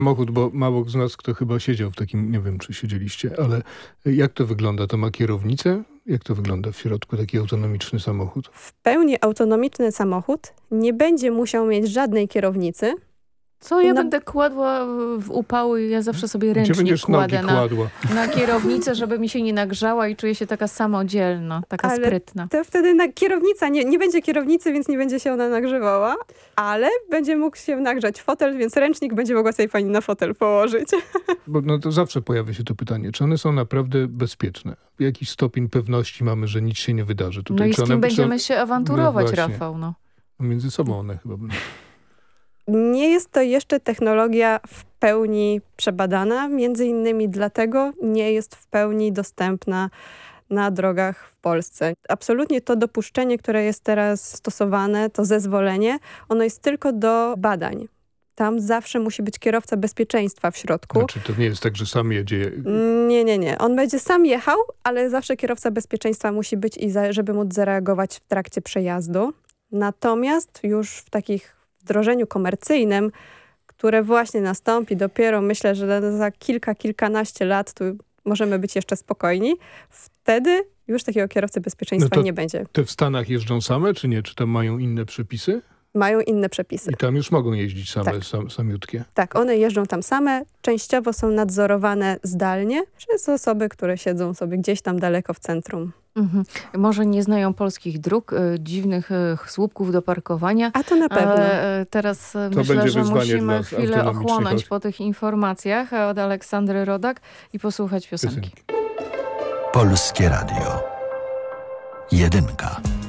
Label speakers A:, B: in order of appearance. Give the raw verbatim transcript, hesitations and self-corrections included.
A: Samochód, bo mało z nas kto chyba siedział w takim, nie wiem czy siedzieliście, ale jak to wygląda? To ma kierownicę? Jak to wygląda w środku taki autonomiczny samochód?
B: W pełni autonomiczny samochód nie będzie musiał mieć żadnej kierownicy.
C: Co ja
B: Na-
C: będę kładła w upały? Ja zawsze sobie
A: Gdzie
C: ręcznie
A: będziesz nogi
C: kładę na,
A: kładła?
C: na kierownicę, żeby mi się nie nagrzała i czuję się taka samodzielna, taka
B: Ale
C: sprytna.
B: To wtedy na kierownica, nie, nie będzie kierownicy, więc nie będzie się ona nagrzewała, ale będzie mógł się nagrzać fotel, więc ręcznik będzie mogła sobie pani na fotel położyć.
A: Bo no to zawsze pojawia się to pytanie, czy one są naprawdę bezpieczne? Jaki stopień pewności mamy, że nic się nie wydarzy tutaj?
C: No i
A: Czy
C: z kim
A: one
C: będziemy
A: są-
C: się awanturować,
A: No właśnie.
C: Rafał? No.
A: Między sobą one chyba będą.
B: Nie jest to jeszcze technologia w pełni przebadana, między innymi dlatego nie jest w pełni dostępna na drogach w Polsce. Absolutnie to dopuszczenie, które jest teraz stosowane, to zezwolenie, ono jest tylko do badań. Tam zawsze musi być kierowca bezpieczeństwa w środku.
A: Znaczy to nie jest tak, że sam jedzie.
B: Nie, nie, nie. On będzie sam jechał, ale zawsze kierowca bezpieczeństwa musi być, i za, żeby móc zareagować w trakcie przejazdu. Natomiast już w takich wdrożeniu komercyjnym, które właśnie nastąpi dopiero, myślę, że za kilka, kilkanaście lat tu możemy być jeszcze spokojni, wtedy już takiego kierowcy bezpieczeństwa
A: No to-
B: nie będzie.
A: Te w Stanach jeżdżą same, czy nie? Czy tam mają inne przepisy?
B: Mają inne przepisy.
A: I tam już mogą jeździć same,
B: Tak.
A: sam, samiutkie.
B: Tak, one jeżdżą tam same, częściowo są nadzorowane zdalnie przez osoby, które siedzą sobie gdzieś tam daleko w centrum.
C: Mhm. Może nie znają polskich dróg, y, dziwnych y, słupków do parkowania.
B: A to na pewno.
C: Ale y, teraz y, myślę,
A: będzie
C: że
A: wyzwanie
C: musimy
A: dla
C: chwilę
A: autonomicznych
C: ochłonąć
A: aut.
C: po tych informacjach od Aleksandry Rodak i posłuchać piosenki.
A: Piosenki.
D: Polskie Radio. Jedynka.